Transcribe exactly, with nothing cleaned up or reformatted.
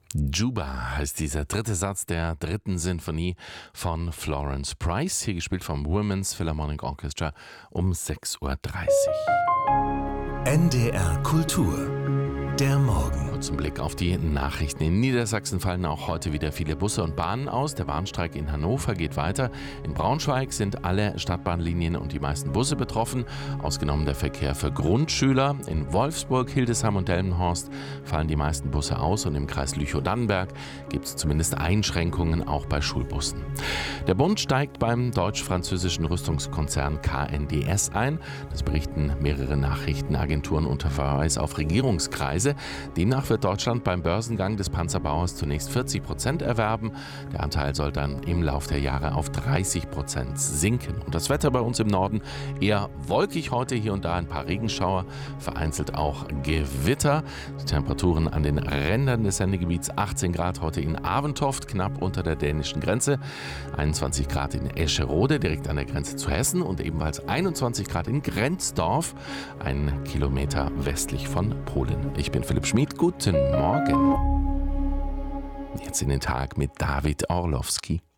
Juba heißt dieser dritte Satz der dritten Sinfonie von Florence Price, hier gespielt vom Women's Philharmonic Orchestra um sechs Uhr dreißig. N D R Kultur, der Morgen. Zum Blick auf die Nachrichten. In Niedersachsen fallen auch heute wieder viele Busse und Bahnen aus. Der Bahnstreik in Hannover geht weiter. In Braunschweig sind alle Stadtbahnlinien und die meisten Busse betroffen, ausgenommen der Verkehr für Grundschüler. In Wolfsburg, Hildesheim und Delmenhorst fallen die meisten Busse aus und im Kreis Lüchow-Dannenberg gibt es zumindest Einschränkungen auch bei Schulbussen. Der Bund steigt beim deutsch-französischen Rüstungskonzern K N D S ein. Das berichten mehrere Nachrichtenagenturen unter Verweis auf Regierungskreise. Demnach wird Deutschland beim Börsengang des Panzerbauers zunächst vierzig Prozent erwerben. Der Anteil soll dann im Lauf der Jahre auf dreißig Prozent sinken. Und das Wetter bei uns im Norden eher wolkig heute, hier und da ein paar Regenschauer, vereinzelt auch Gewitter. Die Temperaturen an den Rändern des Sendegebiets: achtzehn Grad heute in Aventoft, knapp unter der dänischen Grenze, einundzwanzig Grad in Escherode, direkt an der Grenze zu Hessen, und ebenfalls einundzwanzig Grad in Grenzdorf, einen Kilometer westlich von Polen. Ich bin Philipp Schmid. Guten Morgen. Jetzt in den Tag mit David Orlowski.